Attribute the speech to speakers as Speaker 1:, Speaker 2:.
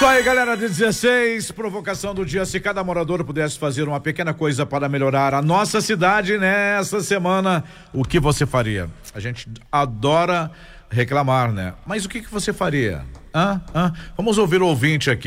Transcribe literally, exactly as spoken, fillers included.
Speaker 1: Aí, galera, de dezesseis, provocação do dia. Se cada morador pudesse fazer uma pequena coisa para melhorar a nossa cidade nessa semana, o que você faria? A gente adora reclamar, né? Mas o que que você faria? Hã? Hã? Vamos ouvir o ouvinte aqui.